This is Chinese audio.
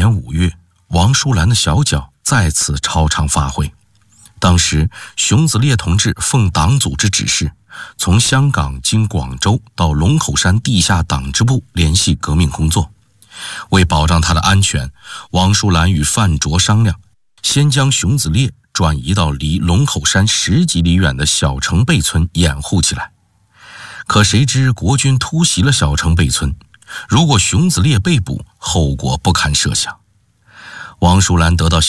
年5月，王淑兰的小脚再次超常发挥。当时熊子烈同志奉党组织指示，从香港经广州到龙口山地下党支部联系革命工作。为保障他的安全，王淑兰与范卓商量，先将熊子烈转移到离龙口山10几里远的小城背村掩护起来。可谁知国军突袭了小城背村，如果熊子烈被捕，后果不堪设想。王淑兰得到